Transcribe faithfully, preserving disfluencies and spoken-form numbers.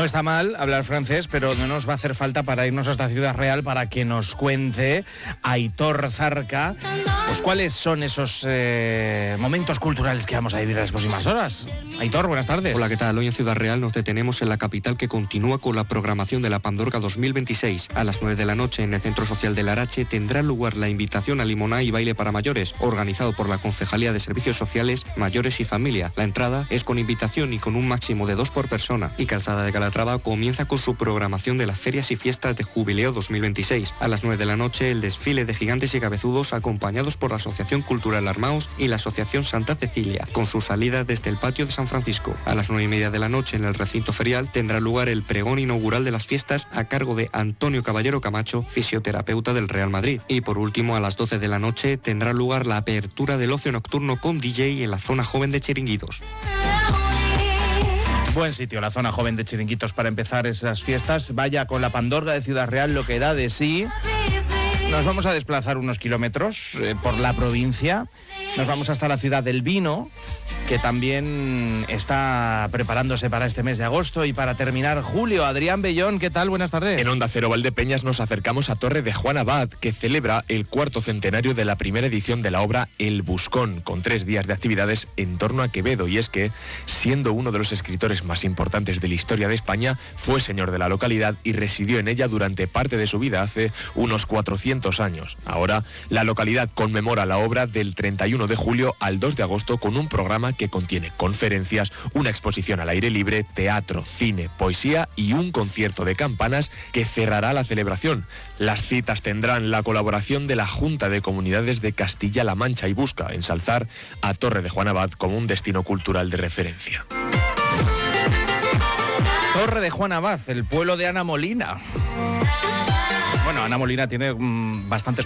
está mal hablar francés, pero no nos va a hacer falta para irnos hasta Ciudad Real para que nos cuente Aitor Zarca, pues cuáles son esos eh, momentos culturales que vamos a vivir en las próximas horas. Aitor, buenas tardes. Hola, ¿qué tal? Hoy en Ciudad Real nos detenemos en la capital, que continúa con la programación de la Pandorga dos mil veintiséis. A las nueve de la noche en el Centro Social de Larache tendrá lugar la invitación a limoná y baile para mayores, organizado por la Concejalía de Servicios Sociales, Mayores y Familia. La entrada es con invitación y con un máximo de dos por persona. Y Calzada de Calatrava comienza con su programación de las ferias y fiestas de Jubileo dos mil veintiséis. A las nueve de la noche el desfile de gigantes y cabezudos, acompañados por la Asociación Cultural Armaos y la Asociación Santa Cecilia, con su salida desde el patio de San Francisco. A las nueve y media de la noche en el recinto ferial tendrá lugar el pregón inaugural de las fiestas a cargo de Antonio Caballero Camacho, fisioterapeuta del Real Madrid. Y por último, a las doce de la noche tendrá lugar la apertura del ocio nocturno con D J en la zona joven de Chiringuitos. Buen sitio, la zona joven de Chiringuitos para empezar esas fiestas. Vaya con la Pandorga de Ciudad Real lo que da de sí. Nos vamos a desplazar unos kilómetros eh, por la provincia. Nos vamos hasta la ciudad del vino, que también está preparándose para este mes de agosto y para terminar julio. Adrián Bellón, ¿qué tal? Buenas tardes. En Onda Cero Valdepeñas nos acercamos a Torre de Juan Abad, que celebra el cuarto centenario de la primera edición de la obra El Buscón, con tres días de actividades en torno a Quevedo. Y es que, siendo uno de los escritores más importantes de la historia de España, fue señor de la localidad y residió en ella durante parte de su vida, hace unos cuatrocientos años. Ahora, la localidad conmemora la obra del treinta y uno de julio al dos de agosto con un programa que contiene conferencias, una exposición al aire libre, teatro, cine, poesía y un concierto de campanas que cerrará la celebración. Las citas tendrán la colaboración de la Junta de Comunidades de Castilla-La Mancha y busca ensalzar a Torre de Juan Abad como un destino cultural de referencia. Torre de Juan Abad, el pueblo de Ana Molina. Bueno, Ana Molina tiene mmm, bastantes